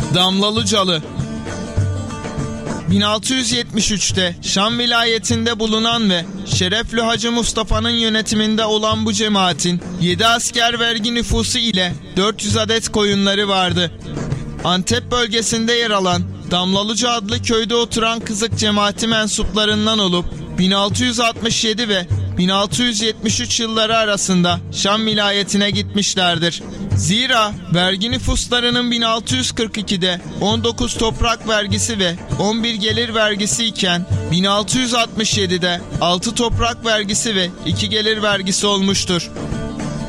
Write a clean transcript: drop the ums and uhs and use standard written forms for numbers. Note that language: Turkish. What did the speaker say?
Damlalıcalı 1673'te Şam vilayetinde bulunan ve Şerefli Hacı Mustafa'nın yönetiminde olan bu cemaatin 7 asker vergi nüfusu ile 400 adet koyunları vardı. Antep bölgesinde yer alan Damlalıca adlı köyde oturan Kızık cemaati mensuplarından olup 1667 ve 1673 yılları arasında Şam vilayetine gitmişlerdir. Zira vergi nüfuslarının 1642'de 19 toprak vergisi ve 11 gelir vergisi iken 1667'de 6 toprak vergisi ve 2 gelir vergisi olmuştur.